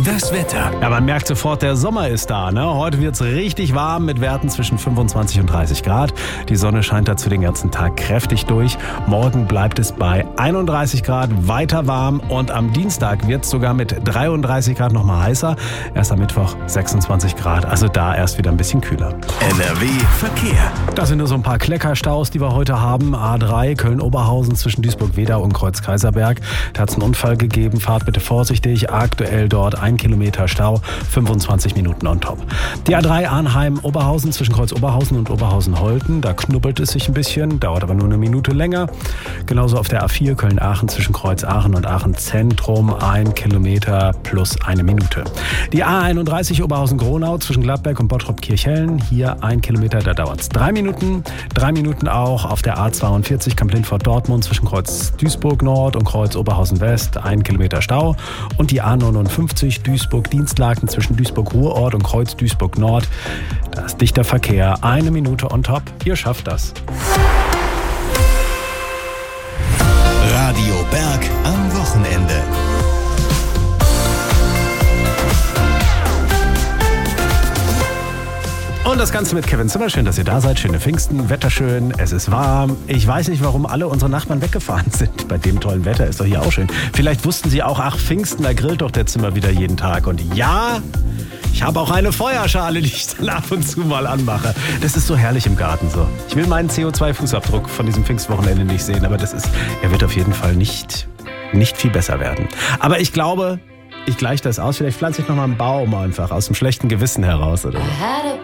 Das Wetter. Ja, man merkt sofort, der Sommer ist da. Ne? Heute wird es richtig warm mit Werten zwischen 25 und 30 Grad. Die Sonne scheint dazu den ganzen Tag kräftig durch. Morgen bleibt es bei 31 Grad, weiter warm. Und am Dienstag wird es sogar mit 33 Grad nochmal heißer. Erst am Mittwoch 26 Grad, also da erst wieder ein bisschen kühler. NRW Verkehr. Das sind nur so ein paar Kleckerstaus, die wir heute haben. A3 Köln-Oberhausen zwischen Duisburg-Wedau und Kreuz-Kaiserberg. Da hat es einen Unfall gegeben. Fahrt bitte vorsichtig. Aktuell dort 1 Kilometer Stau, 25 Minuten on top. Die A3 Arnheim-Oberhausen zwischen Kreuz-Oberhausen und Oberhausen-Holten. Da knubbelt es sich ein bisschen, dauert aber nur eine Minute länger. Genauso auf der A4 Köln-Aachen zwischen Kreuz-Aachen und Aachen-Zentrum. 1 Kilometer plus eine Minute. Die A31 Oberhausen-Gronau zwischen Gladbeck und Bottrop-Kirchhellen. Hier 1 Kilometer, da dauert es 3 Minuten. 3 Minuten auch auf der A42 Kamp-Lindfort-Dortmund zwischen Kreuz-Duisburg-Nord und Kreuz-Oberhausen-West. 1 Kilometer Stau. Und die A59 Duisburg-Dienstlaken zwischen Duisburg-Ruhrort und Kreuz-Duisburg-Nord. Da ist dichter Verkehr. 1 Minute on top. Ihr schafft das. Radio Berg am Wochenende. Und das Ganze mit Kevin Zimmer. Schön, dass ihr da seid. Schöne Pfingsten, Wetter schön, es ist warm. Ich weiß nicht, warum alle unsere Nachbarn weggefahren sind. Bei dem tollen Wetter ist doch hier auch schön. Vielleicht wussten sie auch, ach, Pfingsten, da grillt doch der Zimmer wieder jeden Tag. Und ja, ich habe auch eine Feuerschale, die ich dann ab und zu mal anmache. Das ist so herrlich im Garten so. Ich will meinen CO2-Fußabdruck von diesem Pfingstwochenende nicht sehen, aber er wird auf jeden Fall nicht viel besser werden. Aber ich glaube, ich gleiche das aus. Vielleicht pflanze ich noch mal einen Baum einfach aus dem schlechten Gewissen heraus oder so.